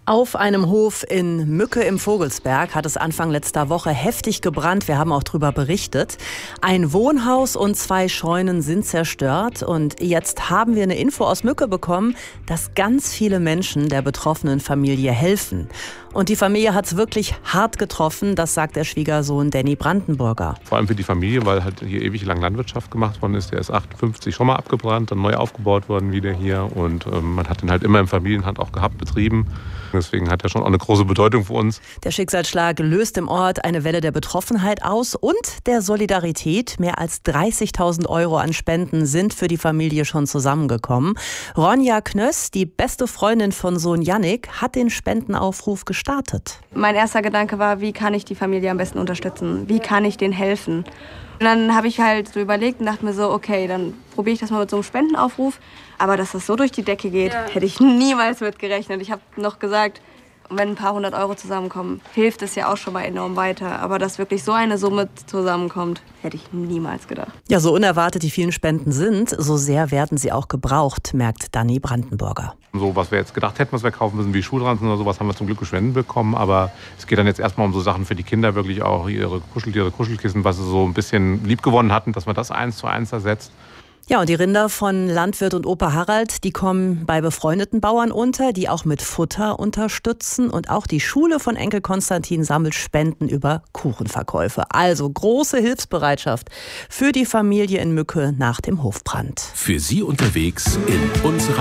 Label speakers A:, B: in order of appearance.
A: Auf einem Hof in Mücke im Vogelsberg hat es Anfang letzter Woche heftig gebrannt. Wir haben auch darüber berichtet. Ein Wohnhaus und 2 Scheunen sind zerstört. Und jetzt haben wir eine Info aus Mücke bekommen, dass ganz viele Menschen der betroffenen Familie helfen. Und die Familie hat es wirklich hart getroffen, das sagt der Schwiegersohn Danny Brandenburger.
B: Vor allem für die Familie, weil halt hier ewig lang Landwirtschaft gemacht worden ist. Der ist 58 schon mal abgebrannt, dann neu aufgebaut worden wieder hier. Und man hat den halt immer in Familienhand auch gehabt, betrieben. Deswegen hat er schon auch eine große Bedeutung für uns.
A: Der Schicksalsschlag löst im Ort eine Welle der Betroffenheit aus und der Solidarität. Mehr als 30.000 € an Spenden sind für die Familie schon zusammengekommen. Ronja Knöss, die beste Freundin von Sohn Yannick, hat den Spendenaufruf gestartet.
C: Mein erster Gedanke war, wie kann ich die Familie am besten unterstützen? Wie kann ich denen helfen? Und dann habe ich halt so überlegt und dachte mir so, okay, dann probiere ich das mal mit so einem Spendenaufruf. Aber dass das so durch die Decke geht, hätte ich niemals mit gerechnet. Ich habe noch gesagt, wenn ein paar 100 € zusammenkommen, hilft es ja auch schon mal enorm weiter. Aber dass wirklich so eine Summe zusammenkommt, hätte ich niemals gedacht.
A: Ja, so unerwartet die vielen Spenden sind, so sehr werden sie auch gebraucht, merkt Danny Brandenburger.
B: So, was wir jetzt gedacht hätten, was wir kaufen müssen, wie Schulranzen oder sowas, haben wir zum Glück gespendet bekommen. Aber es geht dann jetzt erstmal um so Sachen für die Kinder, wirklich auch ihre Kuscheltiere, Kuschelkissen, was sie so ein bisschen liebgewonnen hatten, dass man das 1:1 ersetzt.
A: Ja, und die Rinder von Landwirt und Opa Harald, die kommen bei befreundeten Bauern unter, die auch mit Futter unterstützen. Und auch die Schule von Enkel Konstantin sammelt Spenden über Kuchenverkäufe. Also große Hilfsbereitschaft für die Familie in Mücke nach dem Hofbrand.
D: Für Sie unterwegs in unserer